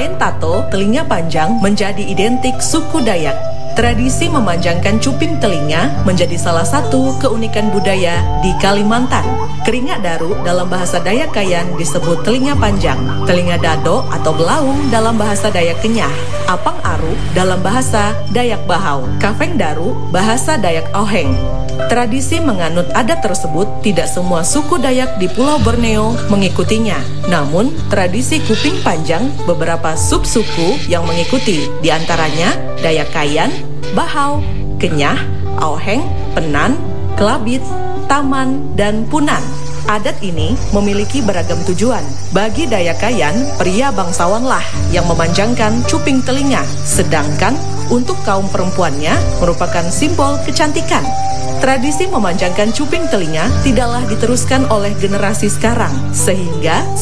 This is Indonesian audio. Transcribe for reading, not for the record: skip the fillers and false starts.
Selain tato, telinga panjang menjadi identik suku Dayak. Tradisi memanjangkan cuping telinga menjadi salah satu keunikan budaya di Kalimantan. Keringat daru dalam bahasa Dayak Kayan disebut telinga panjang, telinga dado atau belaung dalam bahasa Dayak Kenyah, apang aru dalam bahasa Dayak Bahau, kafeng daru bahasa Dayak Oheng. Tradisi menganut adat tersebut tidak semua suku Dayak di Pulau Borneo mengikutinya. Namun, tradisi kuping panjang beberapa subsuku yang mengikuti, diantaranya Dayak Kayan, Bahau, Kenyah, Oheng, Penan, Kelabit, Taman, dan Punan. Adat ini memiliki beragam tujuan. Bagi Dayak Kayan, pria bangsawanlah yang memanjangkan cuping telinga, sedangkan untuk kaum perempuannya merupakan simbol kecantikan. Tradisi memanjangkan cuping telinga tidaklah diteruskan oleh generasi sekarang, sehingga